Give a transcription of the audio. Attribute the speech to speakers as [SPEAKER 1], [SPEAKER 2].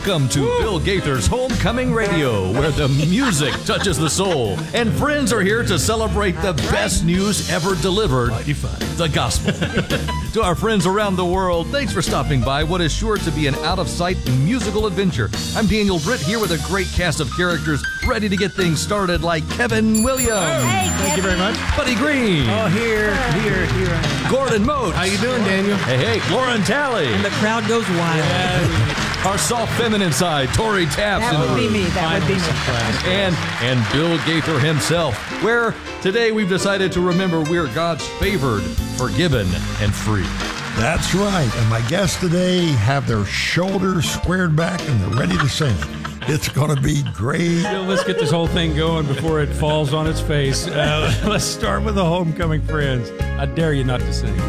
[SPEAKER 1] Welcome to Bill Gaither's Homecoming Radio, where the music touches the soul, and friends are here to celebrate the best news ever delivered, the gospel. To our friends around the world, thanks for stopping by what is sure to be an out-of-sight musical adventure. I'm Daniel Britt here with a great cast of characters ready to get things started, like Kevin Williams.
[SPEAKER 2] Hey,
[SPEAKER 3] Thank you very much.
[SPEAKER 1] Buddy Green.
[SPEAKER 3] Oh, here I am.
[SPEAKER 1] Gordon Motes.
[SPEAKER 3] How you doing, Daniel?
[SPEAKER 1] Hey, Lauren Talley.
[SPEAKER 2] And the crowd goes wild.
[SPEAKER 1] Our soft feminine side, Tori Taps.
[SPEAKER 2] That would be me. That would be me.
[SPEAKER 1] And Bill Gaither himself, where today we've decided to remember we're God's favored, forgiven, and free.
[SPEAKER 4] That's right. And my guests today have their shoulders squared back and they're ready to sing. It's going to be great.
[SPEAKER 3] Let's get this whole thing going before it falls on its face. Let's start with the homecoming friends. I dare you not to sing.